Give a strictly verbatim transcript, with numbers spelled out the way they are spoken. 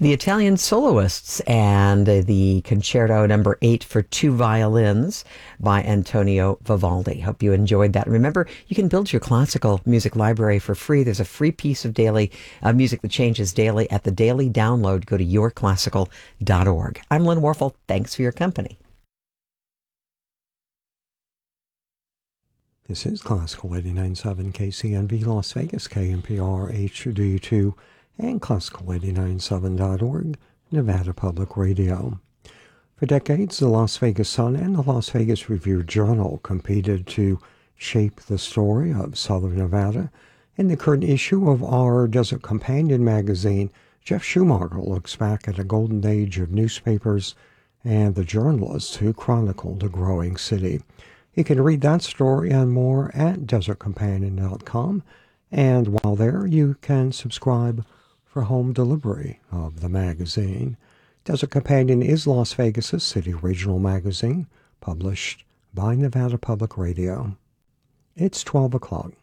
The Italian Soloists and the Concerto number eight for two violins by Antonio Vivaldi. Hope you enjoyed that. Remember, you can build your classical music library for free. There's a free piece of daily uh, music that changes daily at the daily download. Go to your classical dot org. I'm Lynn Warfel. Thanks for your company. This is Classical eighty-nine point seven K C N B Las Vegas, K N P R H D two, and Classical eighty-nine point seven dot org, Nevada Public Radio. For decades, the Las Vegas Sun and the Las Vegas Review-Journal competed to shape the story of Southern Nevada. In the current issue of our Desert Companion magazine, Jeff Schumacher looks back at a golden age of newspapers and the journalists who chronicled a growing city. You can read that story and more at desert companion dot com, and while there, you can subscribe for home delivery of the magazine. Desert Companion is Las Vegas' city regional magazine, published by Nevada Public Radio. It's twelve o'clock.